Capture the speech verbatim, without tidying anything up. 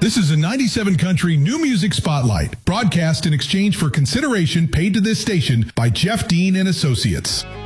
This is a ninety-seven Country New Music Spotlight, broadcast in exchange for consideration paid to this station by Jeff Dean and Associates.